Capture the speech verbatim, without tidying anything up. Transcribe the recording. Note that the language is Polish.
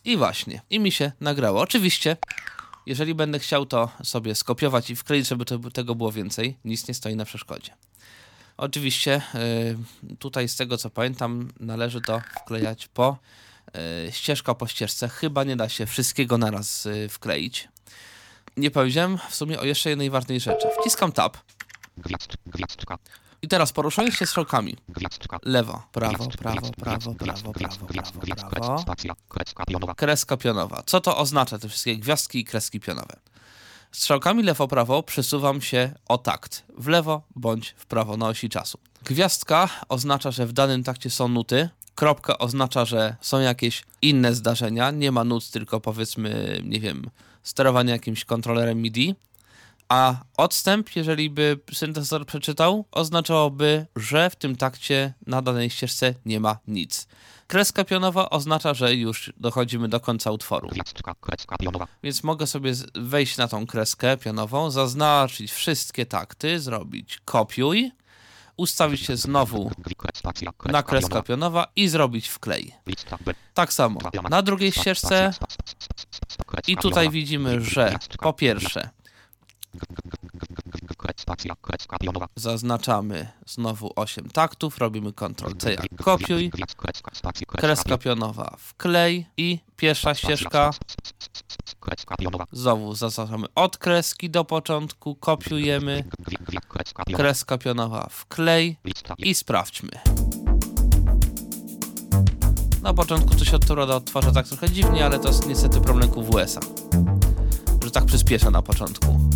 I właśnie, i mi się nagrało. Oczywiście, jeżeli będę chciał to sobie skopiować i wkleić, żeby to, tego było więcej, nic nie stoi na przeszkodzie. Oczywiście yy, tutaj z tego co pamiętam należy to wklejać po yy, ścieżka po ścieżce. Chyba nie da się wszystkiego naraz yy, wkleić. Nie powiedziałem w sumie o jeszcze jednej ważnej rzeczy. Wciskam tab. I teraz poruszając się strzałkami. Lewo, prawo, prawo, prawo, prawo, prawo, prawo, prawo. Kreska pionowa. Co to oznacza te wszystkie gwiazdki i kreski pionowe? Strzałkami lewo-prawo przesuwam się o takt. W lewo bądź w prawo na osi czasu. Gwiazdka oznacza, że w danym takcie są nuty. Kropka oznacza, że są jakieś inne zdarzenia. Nie ma nut, tylko powiedzmy, nie wiem, sterowanie jakimś kontrolerem M I D I. A odstęp, jeżeli by syntezator przeczytał, oznaczałoby, że w tym takcie na danej ścieżce nie ma nic. Kreska pionowa oznacza, że już dochodzimy do końca utworu. Więc mogę sobie wejść na tą kreskę pionową, zaznaczyć wszystkie takty, zrobić kopiuj, ustawić się znowu na kreska pionowa i zrobić wklej. Tak samo na drugiej ścieżce i tutaj widzimy, że po pierwsze zaznaczamy znowu osiem taktów, robimy kontrol C jak kopiuj, kreska pionowa wklej i pierwsza ścieżka znowu zaznaczamy od kreski do początku, kopiujemy, kreska pionowa wklej i sprawdźmy. Na początku to się odtwarza tak trochę dziwnie, ale to jest niestety problem Q W S a, że tak przyspiesza na początku.